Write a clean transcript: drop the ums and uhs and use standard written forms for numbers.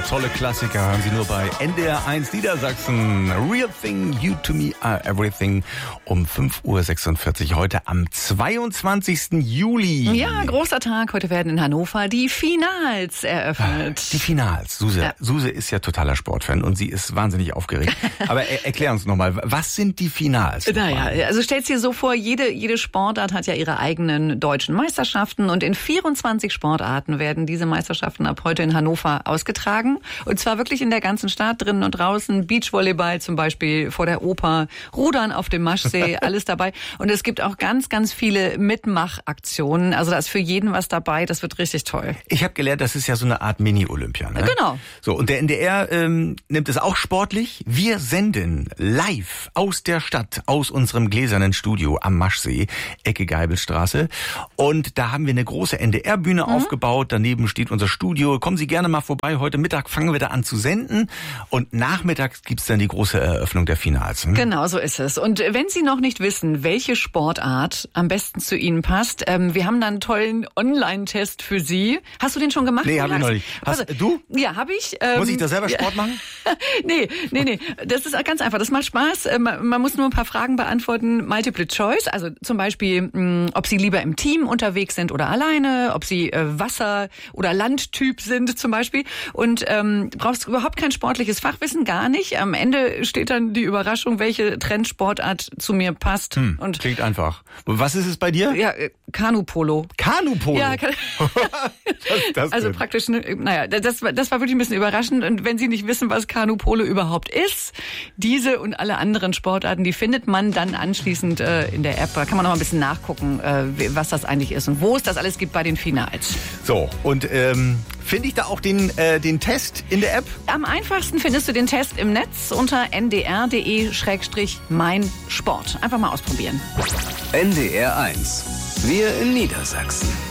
tolle Klassiker hören Sie nur bei NDR 1 Niedersachsen. Real Thing, You to Me Are Everything um 5:46 Uhr heute am 22. Juli. Ja, großer Tag. Heute werden in Hannover die Finals eröffnet. Die Finals. Suse, Ja. Suse ist ja totaler Sportfan und sie ist wahnsinnig aufgeregt. Aber erklär uns nochmal, was sind die Finals? Naja, also stell's dir so vor, jede Sportart hat ja ihre eigenen deutschen Meisterschaften und in 24 Sportarten werden diese Meisterschaften ab heute in Hannover ausgetragen. Und zwar wirklich in der ganzen Stadt, drinnen und draußen. Beachvolleyball zum Beispiel vor der Oper, Rudern auf dem Maschsee, alles dabei. Und es gibt auch ganz, ganz viele Mitmachaktionen. Also da ist für jeden was dabei. Das wird richtig toll. Ich habe gelernt, das ist ja so eine Art Mini-Olympia. Ne? Genau. So, und der NDR nimmt es auch sportlich. Wir senden live aus der Stadt, aus unserem gläsernen Studio am Maschsee, Ecke Geibelstraße. Und da haben wir eine große NDR-Bühne aufgebaut. Daneben steht unser Studio. Kommen Sie gerne mal vorbei. Heute Mittag fangen wir da an zu senden. Und nachmittags gibt's dann die große Eröffnung der Finals. Genau, so ist es. Und wenn Sie noch nicht wissen, welche Sportart am besten zu Ihnen passt, wir haben da einen tollen Online-Test für Sie. Hast du den schon gemacht? Nee, habe ich noch nicht. Hast du? Ja, habe ich. Muss ich da selber Sport machen? Nee. Das ist ganz einfach. Das macht Spaß. Man muss nur ein paar Fragen beantworten. Multiple Choice. Also zum Beispiel, ob Sie lieber im Team unterwegs sind oder alleine, ob Sie Wasser- oder Landtyp sind zum Beispiel. Und brauchst überhaupt kein sportliches Fachwissen, gar nicht. Am Ende steht dann die Überraschung, welche Trendsportart zu mir passt. Und Klingt einfach. Was ist es bei dir? ja, Kanupolo. Kanupolo? Ja, Was ist das also denn? praktisch, naja, das war wirklich ein bisschen überraschend. Und wenn Sie nicht wissen, was Kanupolo überhaupt ist, diese und alle anderen Sportarten, die findet man dann anschließend in der App. Da kann man noch mal ein bisschen nachgucken, was das eigentlich ist und wo es das alles gibt bei den Finals. So, und finde ich da auch den Test in der App? Am einfachsten findest du den Test im Netz unter ndr.de/meinsport. Einfach mal ausprobieren. NDR 1. Wir in Niedersachsen.